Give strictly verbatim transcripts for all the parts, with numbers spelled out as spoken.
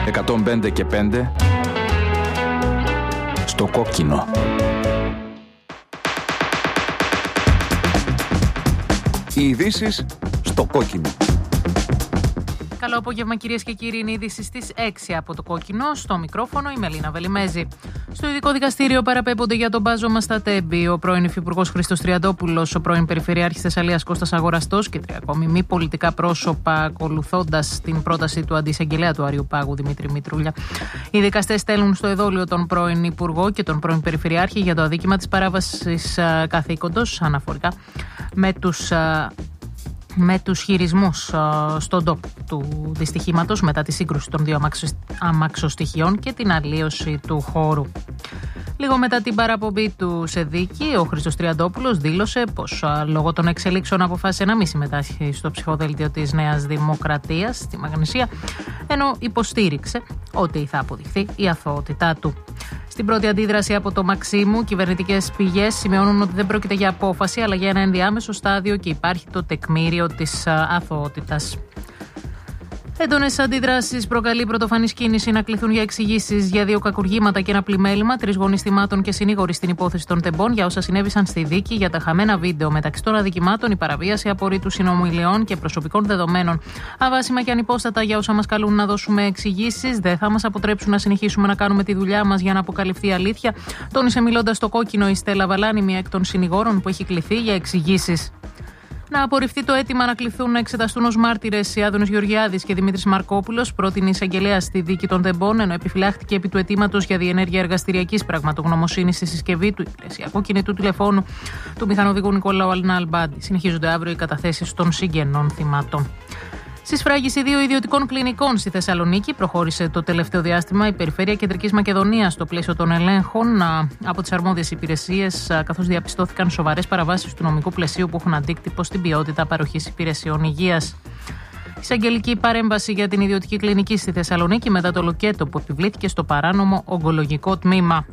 εκατόν πέντε και πέντε στο κόκκινο. Οι ειδήσεις στο κόκκινο. Καλό απόγευμα, κυρίες και κύριοι. Είναι η είδηση στις έξι από το κόκκινο. Στο μικρόφωνο η Μελίνα Βελιμέζη. Στο ειδικό δικαστήριο παραπέμπονται για τον μπάζωμα στα Τέμπη ο πρώην υφυπουργός Χρήστος Τριαντόπουλος, ο πρώην Περιφερειάρχης Θεσσαλίας Κώστας Αγοραστός και τρία ακόμη μη πολιτικά πρόσωπα, ακολουθώντας την πρόταση του αντισαγγελέα του Αριουπάγου Δημήτρη Μητρούλια. Οι δικαστές στέλνουν στο εδόλιο τον πρώην Υπουργό και τον πρώην Περιφερειάρχη για το αδίκημα της παράβασης καθήκοντος αναφορικά με τους. με τους χειρισμούς uh, στον τόπο του δυστυχήματος μετά τη σύγκρουση των δύο αμαξοστοιχειών και την αλλίωση του χώρου. Λίγο μετά την παραπομπή του σε δίκη, ο Χρήστος Τριαντόπουλος δήλωσε πως uh, λόγω των εξελίξεων αποφάσισε να μην συμμετάσχει στο ψηφοδέλτιο της Νέας Δημοκρατίας στη Μαγνησία, ενώ υποστήριξε ότι θα αποδειχθεί η αθωότητά του. Στην πρώτη αντίδραση από το Μαξίμου, κυβερνητικές πηγές σημειώνουν ότι δεν πρόκειται για απόφαση, αλλά για ένα ενδιάμεσο στάδιο και υπάρχει το τεκμήριο της αθωότητας. Έντονες αντιδράσεις προκαλεί πρωτοφανής κίνηση να κληθούν για εξηγήσεις για δύο κακουργήματα και ένα πλημέλημα, τρεις γονείς θυμάτων και συνήγοροι στην υπόθεση των Τεμπών για όσα συνέβησαν στη δίκη για τα χαμένα βίντεο. Μεταξύ των αδικημάτων, η παραβίαση απορρίτου συνομιλιών και προσωπικών δεδομένων. Αβάσιμα και ανυπόστατα για όσα μας καλούν να δώσουμε εξηγήσεις, δεν θα μας αποτρέψουν να συνεχίσουμε να κάνουμε τη δουλειά μας για να αποκαλυφθεί η αλήθεια, τόνισε μιλώντας στο κόκκινο η Στέλλα Βαλάνη, μία εκ των συνηγόρων που έχει κληθεί για εξηγήσεις. Να απορριφθεί το αίτημα να κληθούν να εξεταστούν ως μάρτυρες οι Άδωνης Γεωργιάδης και Δημήτρης Μαρκόπουλος, πρότεινε η εισαγγελέα στη δίκη των Τεμπών, ενώ επιφυλάχθηκε επί του αιτήματος για διενέργεια εργαστηριακής πραγματογνωμοσύνης στη συσκευή του υπηρεσιακού κινητού τηλεφώνου του μηχανοδηγού Νικολάου Αλναλμπάντη. Συνεχίζονται αύριο οι καταθέσεις των συγγενών θυμάτων. Στη σφράγιση δύο ιδιωτικών κλινικών στη Θεσσαλονίκη προχώρησε το τελευταίο διάστημα η Περιφέρεια Κεντρικής Μακεδονίας στο πλαίσιο των ελέγχων από τις αρμόδιες υπηρεσίες, καθώς διαπιστώθηκαν σοβαρές παραβάσεις του νομικού πλαισίου που έχουν αντίκτυπο στην ποιότητα παροχής υπηρεσιών υγείας. Εισαγγελική παρέμβαση για την ιδιωτική κλινική στη Θεσσαλονίκη μετά το λοκέτο που επιβλήθηκε στο παράνομο ογκολογικό τμήμα.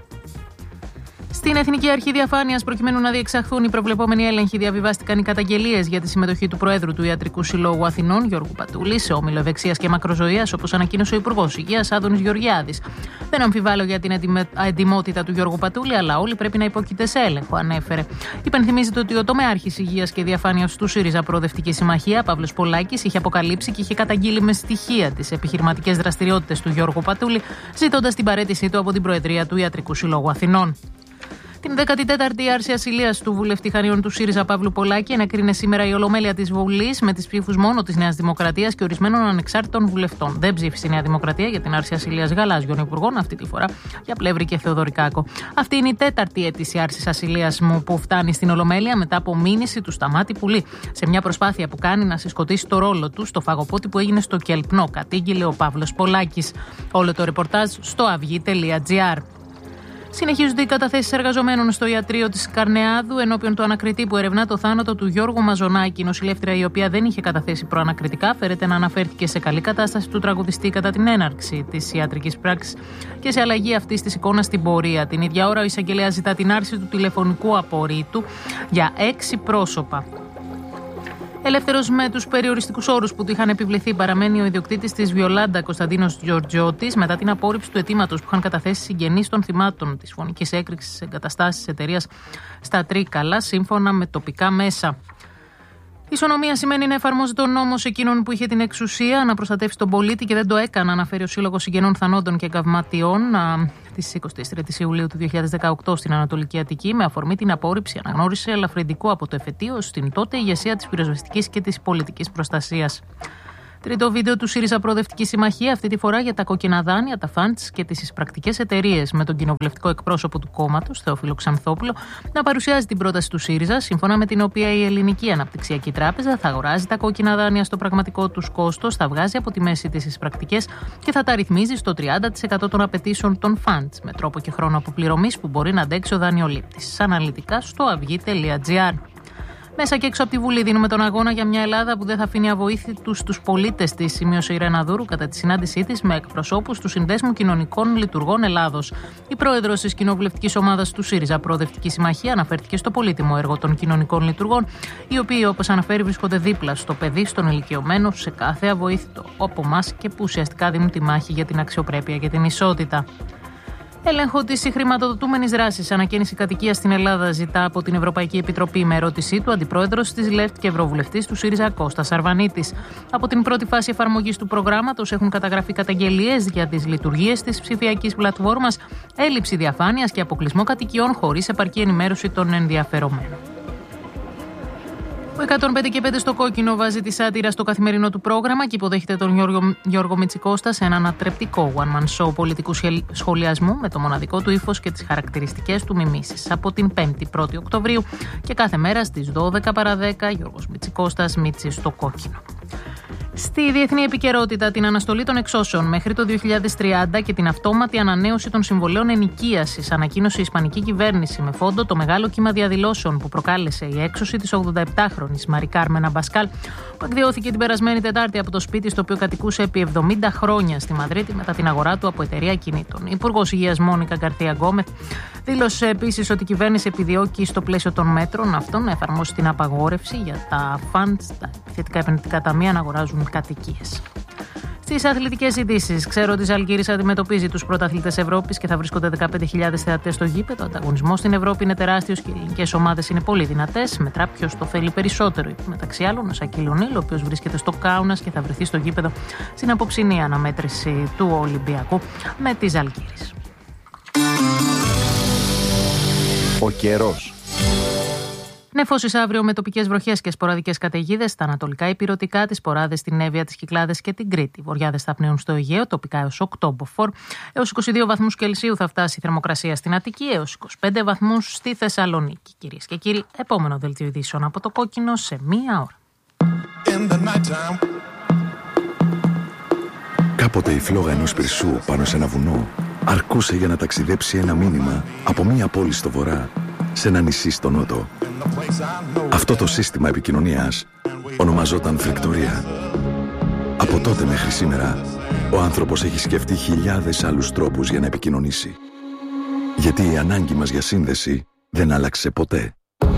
Στην Εθνική Αρχή Διαφάνειας, προκειμένου να διεξαχθούν οι προβλεπόμενοι έλεγχοι, διαβιβάστηκαν οι καταγγελίες για τη συμμετοχή του Προέδρου του Ιατρικού Συλλόγου Αθηνών, Γιώργου Πατούλη, σε όμιλο ευεξίας και μακροζωίας, όπως ανακοίνωσε ο Υπουργός Υγείας Άδωνης Γεωργιάδης. Δεν αμφιβάλλω για την εντιμότητα του Γιώργου Πατούλη, αλλά όλοι πρέπει να υπόκειται σε έλεγχο, ανέφερε. Υπενθυμίζεται ότι ο τομέαρχης Υγείας και Διαφάνειας του ΣΥΡΙΖΑ Προοδευτική Συμμαχία, Παύλος Πολάκης, είχε αποκαλύψει και είχε καταγγείλει με στοιχεία τις επιχειρηματικές δραστηριότητες του Γιώργου Πατούλη, ζητώντας την παραίτησή του από την Προεδρία του Ιατρικού Συλλόγου Αθηνών. Την δέκατη τέταρτη άρση ασυλίας του βουλευτή Χανίων του ΣΥΡΙΖΑ Παύλου Πολάκη ενεκρίνε σήμερα η Ολομέλεια της Βουλής με τις ψήφους μόνο της Νέας Δημοκρατίας και ορισμένων ανεξάρτητων βουλευτών. Δεν ψήφισε η Νέα Δημοκρατία για την άρση ασυλίας γαλάζιων υπουργών, αυτή τη φορά για Πλεύρη και Θεοδωρικάκο. Αυτή είναι η τέταρτη αίτηση άρσης ασυλίας μου που φτάνει στην Ολομέλεια μετά από μήνυση του Σταμάτη Πουλή. Σε μια προσπάθεια που κάνει να συσκοτήσει το ρόλο του στο φαγοπότη που έγινε στο Κελπνό, κατήγγειλε ο Παύλος Πολάκης. Όλο το ρεπορτάζ στο αυγή τελεία τζι άρ. Συνεχίζονται οι καταθέσεις εργαζομένων στο ιατρείο της Καρνεάδου ενώπιον του ανακριτή που ερευνά το θάνατο του Γιώργου Μαζονάκη. Η νοσηλεύτρια, η οποία δεν είχε καταθέσει προανακριτικά, φέρεται να αναφέρθηκε σε καλή κατάσταση του τραγουδιστή κατά την έναρξη της ιατρικής πράξης και σε αλλαγή αυτής της εικόνας στην πορεία. Την ίδια ώρα, ο εισαγγελέας ζητά την άρση του τηλεφωνικού απορρίτου για έξι πρόσωπα. Ελεύθερος με τους περιοριστικούς όρους που του είχαν επιβληθεί, παραμένει ο ιδιοκτήτης της Βιολάντα, Κωνσταντίνος Τζορτζιώτης, μετά την απόρριψη του αιτήματος που είχαν καταθέσει συγγενείς των θυμάτων της φωνικής έκρηξης εγκαταστάσεις εταιρείας στα Τρίκαλα, σύμφωνα με τοπικά μέσα. Ισονομία σημαίνει να εφαρμόζεται ο νόμος εκείνων που είχε την εξουσία να προστατεύσει τον πολίτη και δεν το έκανε, αναφέρει ο Σύλλογος Συγγενών Θανόντων και Καυματιών της εικοστής τρίτης Ιουλίου του δύο χιλιάδες δεκαοκτώ στην Ανατολική Αττική, με αφορμή την απόρριψη αναγνώριση ελαφρυντικού από το εφετείο στην τότε ηγεσία της πυροσβεστικής και της πολιτικής προστασίας. Τρίτο βίντεο του ΣΥΡΙΖΑ Προοδευτική Συμμαχία, αυτή τη φορά για τα κόκκινα δάνεια, τα φαντς και τις εισπρακτικές εταιρείες, με τον κοινοβουλευτικό εκπρόσωπο του κόμματος, Θεόφιλο Ξανθόπουλο, να παρουσιάζει την πρόταση του ΣΥΡΙΖΑ, σύμφωνα με την οποία η Ελληνική Αναπτυξιακή Τράπεζα θα αγοράζει τα κόκκινα δάνεια στο πραγματικό τους κόστος, θα βγάζει από τη μέση τις εισπρακτικές και θα τα ρυθμίζει στο τριάντα τοις εκατό των απαιτήσεων των φαντς, με τρόπο και χρόνο αποπληρωμής που μπορεί να αντέξει ο δανειολήπτης. Αναλυτικά στο αυγή τελεία τζι άρ. Μέσα και έξω από τη Βουλή δίνουμε τον αγώνα για μια Ελλάδα που δεν θα αφήνει αβοήθητους τους πολίτες της, σημείωσε η Ρένα Δούρου κατά τη συνάντησή της με εκπροσώπους του Συνδέσμου Κοινωνικών Λειτουργών Ελλάδος. Η πρόεδρος της κοινοβουλευτικής ομάδας του ΣΥΡΙΖΑ Προοδευτική Συμμαχία αναφέρθηκε στο πολύτιμο έργο των κοινωνικών λειτουργών, οι οποίοι, όπως αναφέρει, βρίσκονται δίπλα στο παιδί, στον ηλικιωμένο, σε κάθε αβοήθητο από εμάς και που ουσιαστικά δίνουν τη μάχη για την αξιοπρέπεια και την ισότητα. Έλεγχο της συγχρηματοδοτούμενης δράσης ανακαίνιση κατοικίας στην Ελλάδα ζητά από την Ευρωπαϊκή Επιτροπή με ερώτησή του αντιπρόεδρος της ΛΕΦΤ και ευρωβουλευτής του ΣΥΡΙΖΑ Κώστας Αρβανίτης. Από την πρώτη φάση εφαρμογής του προγράμματος έχουν καταγραφεί καταγγελίες για τις λειτουργίες της ψηφιακής πλατφόρμας, έλλειψη διαφάνειας και αποκλεισμό κατοικιών χωρίς επαρκή ενημέρωση των ενδιαφερομένων. Ο εκατόν πέντε και πέντε στο κόκκινο βάζει τη σάτυρα στο καθημερινό του πρόγραμμα και υποδέχεται τον Γιώργο, Γιώργο Μητσικώστα σε ένα ανατρεπτικό one-man show πολιτικού σχολιασμού με το μοναδικό του ύφος και τις χαρακτηριστικές του μιμήσεις. Από την πέμπτη πρώτη Οκτωβρίου και κάθε μέρα στις δώδεκα παρά δέκα, Γιώργος Μητσικώστας, Μίτσης στο κόκκινο. Στη διεθνή επικαιρότητα, την αναστολή των εξώσεων μέχρι το δύο χιλιάδες τριάντα και την αυτόματη ανανέωση των συμβολέων ενοικίασης ανακοίνωσε η Ισπανική κυβέρνηση με φόντο το μεγάλο κύμα διαδηλώσεων που προκάλεσε η έξωση της ογδονταεπτάχρονης Μαρί Κάρμεν Αμπασκάλ, που εκδιώθηκε την περασμένη Τετάρτη από το σπίτι στο οποίο κατοικούσε επί εβδομήντα χρόνια στη Μαδρίτη μετά την αγορά του από εταιρεία κινήτων. Η Υπουργός Υγείας Μόνικα Γκαρθία Γκόμεθ δήλωσε επίσης ότι η κυβέρνηση επιδιώκει στο πλαίσιο των μέτρων αυτών να εφαρμόσει την απαγόρευση για τα funds, τα επιθετικά επενδυτικά ταμεία, να αγοράζουν κατοικίες. Στις αθλητικές ειδήσεις, ξέρω ότι η Ζαλγκίρις αντιμετωπίζει τους πρωταθλητές Ευρώπης και θα βρίσκονται δεκαπέντε χιλιάδες θεατές στο γήπεδο. Ο ανταγωνισμός στην Ευρώπη είναι τεράστιος και οι ελληνικές ομάδες είναι πολύ δυνατές. Μετρά ποιος το θέλει περισσότερο. Μεταξύ άλλων, ο Σακίλ Ονίλ, ο οποίος βρίσκεται στο Κάουνας και θα βρεθεί στο γήπεδο στην αποψινή αναμέτρηση του Ολυμπιακού με τη Ζαλγκίρις. Ο καιρός. Νεφώσεις αύριο με τοπικές βροχές και σποραδικές καταιγίδες στα ανατολικά ηπειρωτικά, τις Ποράδες, στην Εύβοια, τις Κυκλάδες και την Κρήτη. Οι βοριάδες θα πνέουν στο Αιγαίο, τοπικά έως οκτώ μποφόρ. Έως είκοσι δύο βαθμούς Κελσίου θα φτάσει η θερμοκρασία στην Αττική, έως είκοσι πέντε βαθμούς στη Θεσσαλονίκη. Κυρίες και κύριοι, επόμενο δελτίο ειδήσεων από το κόκκινο σε μία ώρα. Κάποτε η φλόγα ενός πυρσού πάνω σε ένα βουνό αρκούσε για να ταξιδέψει ένα μήνυμα από μία πόλη στο βορρά σε ένα νησί στο νότο. Αυτό το σύστημα επικοινωνίας ονομαζόταν φρεκτορία. Από τότε μέχρι σήμερα, ο άνθρωπος έχει σκεφτεί χιλιάδες άλλους τρόπους για να επικοινωνήσει. Γιατί η ανάγκη μας για σύνδεση δεν άλλαξε ποτέ.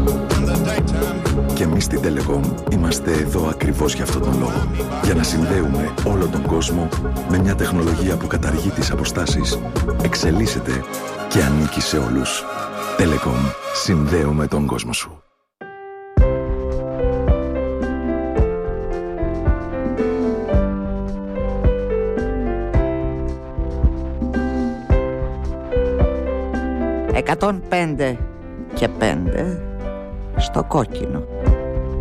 Και εμείς στην Telecom είμαστε εδώ ακριβώς για αυτόν τον λόγο. Για να συνδέουμε όλο τον κόσμο με μια τεχνολογία που καταργεί τις αποστάσεις, εξελίσσεται και ανήκει σε όλους. Telecom. Συνδέουμε τον κόσμο σου. εκατόν πέντε και πέντε στο κόκκινο.